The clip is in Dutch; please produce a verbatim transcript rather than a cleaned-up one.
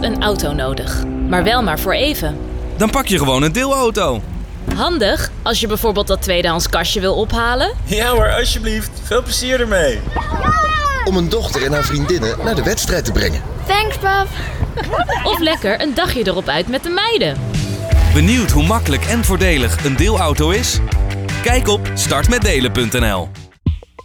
een auto nodig. Maar wel maar voor even. Dan pak je gewoon een deelauto. Handig als je bijvoorbeeld dat tweedehands kastje wil ophalen. Ja hoor, alsjeblieft. Veel plezier ermee. Om een dochter en haar vriendinnen naar de wedstrijd te brengen. Thanks, pap. Of lekker een dagje erop uit met de meiden. Benieuwd hoe makkelijk en voordelig een deelauto is? Kijk op start met delen punt n l.